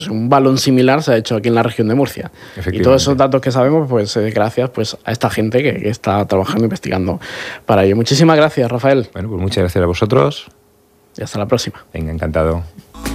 un balón similar se ha hecho aquí en la región de Murcia. Y todos esos datos que sabemos, pues gracias pues, a esta gente que está trabajando, investigando para ello. Muchísimas gracias, Rafael. Bueno, pues muchas gracias a vosotros. Y hasta la próxima. Venga, encantado.